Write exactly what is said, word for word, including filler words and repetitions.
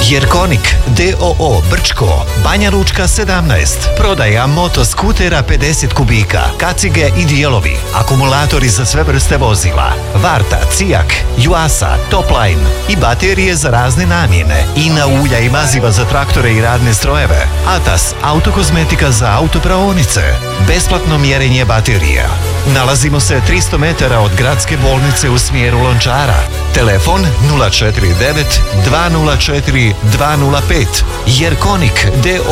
Jerkonik D O O Brčko, Banja Lučka sedamnaest. Prodaja motoskutera pedeset kubika, kacige i dijelovi, akumulatori za sve vrste vozila, Varta, Cijak, Juasa, Topline i baterije za razne namjene, Ina ulja i maziva za traktore i radne strojeve, Atas, autokozmetika za autopraonice, besplatno mjerenje baterija. Nalazimo se tristo metara od gradske bolnice u smjeru Lončara. Telefon nula četiri devet dva nula četiri dva nula pet. Jerkonik D O O